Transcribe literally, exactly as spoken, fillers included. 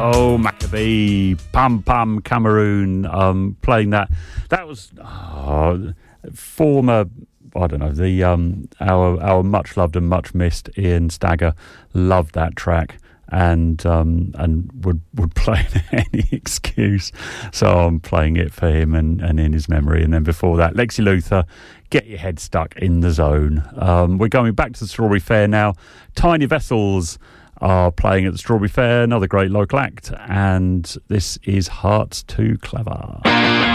Oh, Maccabee, Pam Pam Cameroon, um, playing that. That was oh, former, I don't know, the um, our our much loved and much missed Ian Stagger loved that track. And um, and would would play any excuse, so I'm playing it for him and, and in his memory. And then before that, Lexi Luther, Get Your Head Stuck in the Zone. Um, we're going back to the Strawberry Fair now. Tiny Vessels are playing at the Strawberry Fair, another great local act, and this is Hearts Too Clever.